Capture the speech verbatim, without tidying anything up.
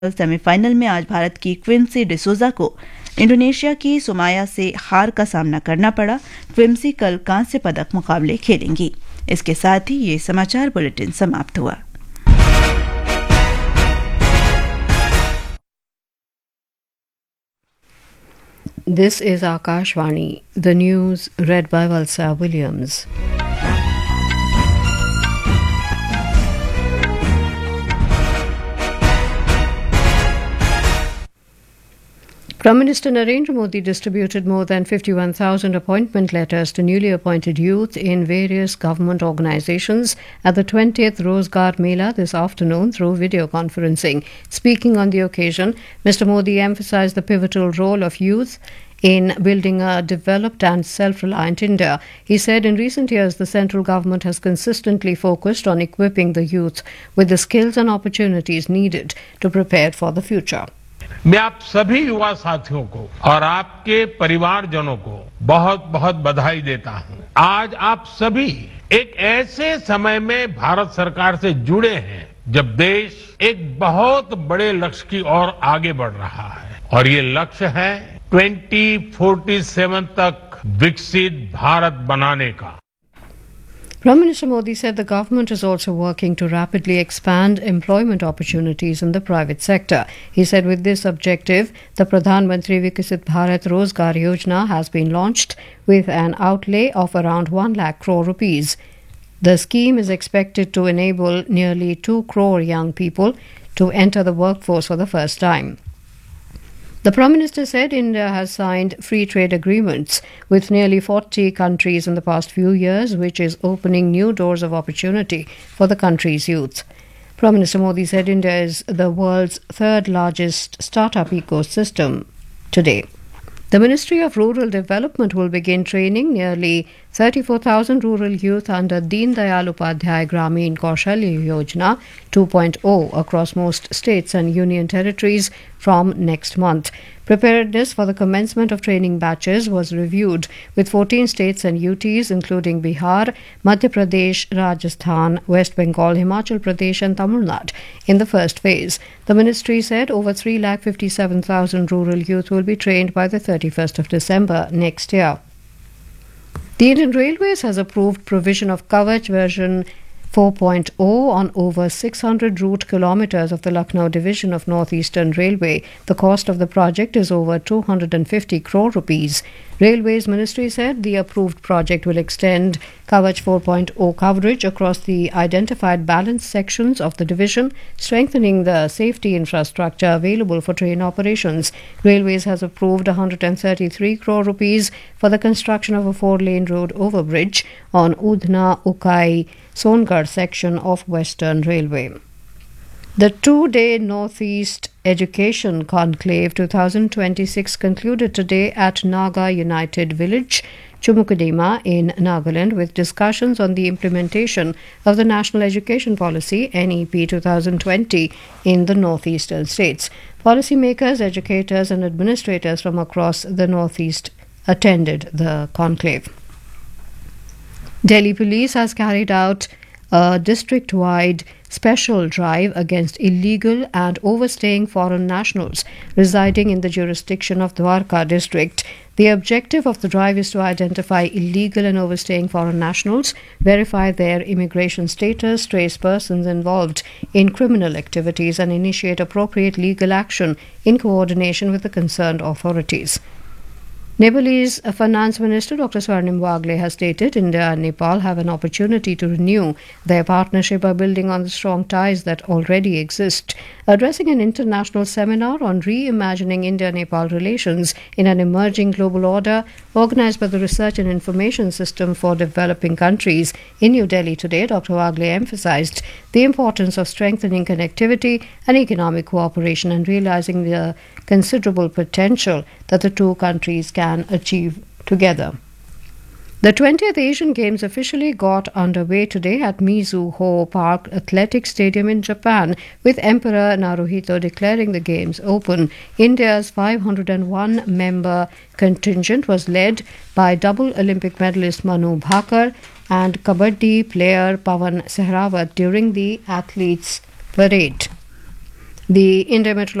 Semifinal में आज भारत की क्विंसी डिसोजा को इंडोनेशिया की सुमाया से हार का सामना करना पड़ा। क्विंसी कल कांस्य पदक मुकाबले खेलेंगी। इसके साथ ही ये समाचार बुलेटिन समाप्त हुआ। This is Akashvani, the news read by Valsa Williams. Prime Minister Narendra Modi distributed more than fifty-one thousand appointment letters to newly appointed youth in various government organizations at the twentieth Rozgar Mela this afternoon through video conferencing. Speaking on the occasion, Mister Modi emphasized the pivotal role of youth in building a developed and self-reliant India. He said in recent years the central government has consistently focused on equipping the youth with the skills and opportunities needed to prepare for the future. मैं आप सभी युवा साथियों को और आपके परिवारजनों को बहुत बहुत बधाई देता हूं। आज आप सभी एक ऐसे समय में भारत सरकार से जुड़े हैं जब देश एक बहुत बड़े लक्ष्य की ओर आगे बढ़ रहा है और ये लक्ष्य है ट्वेंटी फोर्टी सेवन तक विकसित भारत बनाने का। Prime Minister Modi said the government is also working to rapidly expand employment opportunities in the private sector. He said with this objective, the Pradhan Mantri Viksit Bharat Rozgar Yojana has been launched with an outlay of around one lakh crore rupees. The scheme is expected to enable nearly two crore young people to enter the workforce for the first time. The Prime Minister said India has signed free trade agreements with nearly forty countries in the past few years, which is opening new doors of opportunity for the country's youth. Prime Minister Modi said India is the world's third largest startup ecosystem today. The Ministry of Rural Development will begin training nearly thirty-four thousand rural youth under Deen Dayal Upadhyay Gramin Kaushalya Yojana two point oh across most states and union territories from next month. Preparedness for the commencement of training batches was reviewed with fourteen states and U Ts including Bihar, Madhya Pradesh, Rajasthan, West Bengal, Himachal Pradesh and Tamil Nadu in the first phase. The ministry said over three lakh fifty-seven thousand rural youth will be trained by the thirty-first of December next year. The Indian Railways has approved provision of Kavach version four point oh on over six hundred route kilometres of the Lucknow division of North Eastern Railway. The cost of the project is over two hundred fifty crore rupees. Railways Ministry said the approved project will extend Kavach four point oh coverage across the identified balance sections of the division, strengthening the safety infrastructure available for train operations. Railways has approved one hundred thirty-three crore rupees for the construction of a four-lane road overbridge on Udhna Ukai Songarh section of Western Railway. The two-day Northeast Education Conclave twenty twenty-six concluded today at Naga United Village, Chumukadima in Nagaland with discussions on the implementation of the National Education Policy N E P twenty twenty in the northeastern states. Policymakers, educators and administrators from across the Northeast attended the conclave. Delhi Police has carried out a district-wide special drive against illegal and overstaying foreign nationals residing in the jurisdiction of Dwarka district. The objective of the drive is to identify illegal and overstaying foreign nationals, verify their immigration status, trace persons involved in criminal activities and initiate appropriate legal action in coordination with the concerned authorities. Nepalese Finance Minister Doctor Swarnim Wagle has stated India and Nepal have an opportunity to renew their partnership by building on the strong ties that already exist. Addressing an international seminar on reimagining India-Nepal relations in an emerging global order organized by the Research and Information System for Developing Countries in New Delhi today, Doctor Wagle emphasized the importance of strengthening connectivity and economic cooperation and realizing the considerable potential that the two countries can achieve together. The twentieth Asian Games officially got underway today at Mizuho Park Athletic Stadium in Japan, with Emperor Naruhito declaring the Games open. India's five hundred one member contingent was led by double Olympic medalist Manu Bhaker and Kabaddi player Pawan Sehrawat during the athletes' parade. The Indian Meteorological